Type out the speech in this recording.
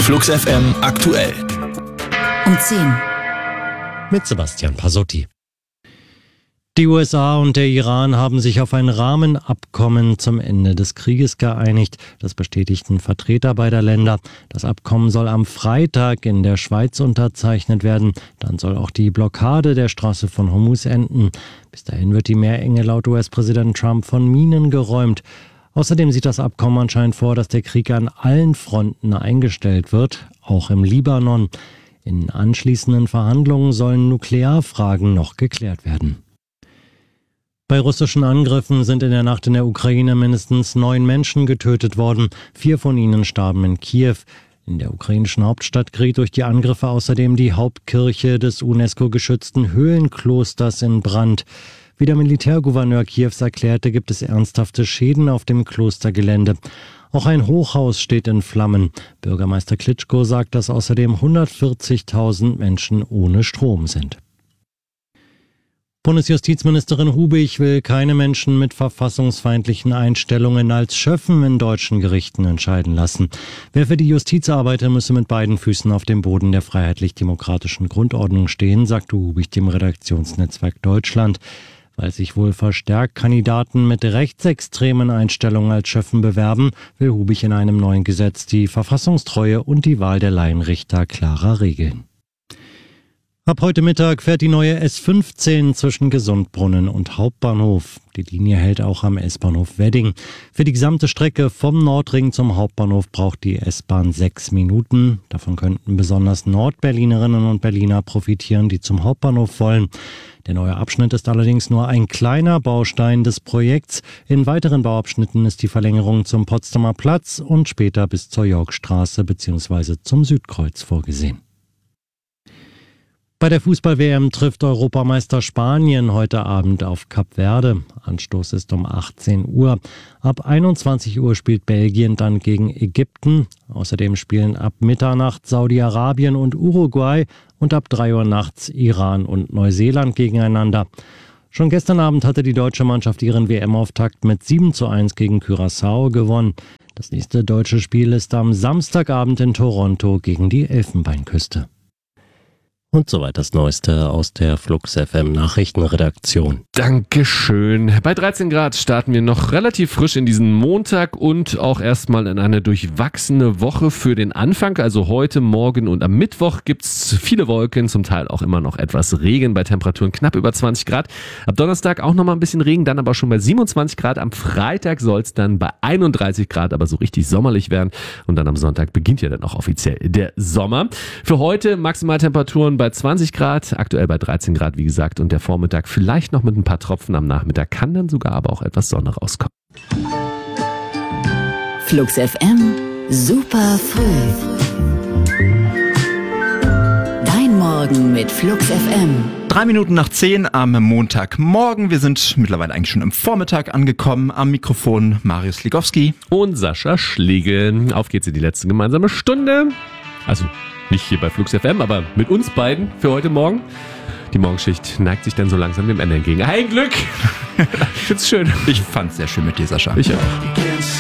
Flux FM aktuell. Um 10. Mit Sebastian Pasotti. Die USA und der Iran haben sich auf ein Rahmenabkommen zum Ende des Krieges geeinigt. Das bestätigten Vertreter beider Länder. Das Abkommen soll am Freitag in der Schweiz unterzeichnet werden. Dann soll auch die Blockade der Straße von Hormuz enden. Bis dahin wird die Meerenge laut US-Präsident Trump von Minen geräumt. Außerdem sieht das Abkommen anscheinend vor, dass der Krieg an allen Fronten eingestellt wird, auch im Libanon. In anschließenden Verhandlungen sollen Nuklearfragen noch geklärt werden. Bei russischen Angriffen sind in der Nacht in der Ukraine mindestens 9 Menschen getötet worden. 4 von ihnen starben in Kiew. In der ukrainischen Hauptstadt geriet durch die Angriffe außerdem die Hauptkirche des UNESCO-geschützten Höhlenklosters in Brand. Wie der Militärgouverneur Kiews erklärte, gibt es ernsthafte Schäden auf dem Klostergelände. Auch ein Hochhaus steht in Flammen. Bürgermeister Klitschko sagt, dass außerdem 140.000 Menschen ohne Strom sind. Bundesjustizministerin Hubig will keine Menschen mit verfassungsfeindlichen Einstellungen als Schöffen in deutschen Gerichten entscheiden lassen. Wer für die Justiz arbeite, müsse mit beiden Füßen auf dem Boden der freiheitlich-demokratischen Grundordnung stehen, sagte Hubig dem Redaktionsnetzwerk Deutschland. Weil sich wohl verstärkt Kandidaten mit rechtsextremen Einstellungen als Schöffen bewerben, will Hubig in einem neuen Gesetz die Verfassungstreue und die Wahl der Laienrichter klarer regeln. Ab heute Mittag fährt die neue S15 zwischen Gesundbrunnen und Hauptbahnhof. Die Linie hält auch am S-Bahnhof Wedding. Für die gesamte Strecke vom Nordring zum Hauptbahnhof braucht die S-Bahn 6 Minuten. Davon könnten besonders Nordberlinerinnen und Berliner profitieren, die zum Hauptbahnhof wollen. Der neue Abschnitt ist allerdings nur ein kleiner Baustein des Projekts. In weiteren Bauabschnitten ist die Verlängerung zum Potsdamer Platz und später bis zur Yorkstraße bzw. zum Südkreuz vorgesehen. Bei der Fußball-WM trifft Europameister Spanien heute Abend auf Kap Verde. Anstoß ist um 18 Uhr. Ab 21 Uhr spielt Belgien dann gegen Ägypten. Außerdem spielen ab Mitternacht Saudi-Arabien und Uruguay und ab 3 Uhr nachts Iran und Neuseeland gegeneinander. Schon gestern Abend hatte die deutsche Mannschaft ihren WM-Auftakt mit 7:1 gegen Curaçao gewonnen. Das nächste deutsche Spiel ist am Samstagabend in Toronto gegen die Elfenbeinküste. Und soweit das Neueste aus der Flux FM Nachrichtenredaktion. Dankeschön. Bei 13 Grad starten wir noch relativ frisch in diesen Montag und auch erstmal in eine durchwachsene Woche für den Anfang. Also heute, morgen und am Mittwoch gibt's viele Wolken, zum Teil auch immer noch etwas Regen bei Temperaturen knapp über 20 Grad. Ab Donnerstag auch nochmal ein bisschen Regen, dann aber schon bei 27 Grad. Am Freitag soll's dann bei 31 Grad aber so richtig sommerlich werden. Und dann am Sonntag beginnt ja dann auch offiziell der Sommer. Für heute Maximaltemperaturen bei 20 Grad, aktuell bei 13 Grad, wie gesagt, und der Vormittag vielleicht noch mit ein paar Tropfen, am Nachmittag kann dann sogar aber auch etwas Sonne rauskommen. Flux FM, super früh. Dein Morgen mit Flux FM. 3 Minuten nach 10 am Montagmorgen. Wir sind mittlerweile eigentlich schon im Vormittag angekommen. Am Mikrofon Marius Ligowski und Sascha Schlegel. Auf geht's in die letzte gemeinsame Stunde. Also nicht hier bei Flux FM, aber mit uns beiden für heute Morgen. Die Morgenschicht neigt sich dann so langsam dem Ende entgegen. Ein Glück! Ich find's schön. Ich fand's sehr schön mit dir, Sascha. Ich auch.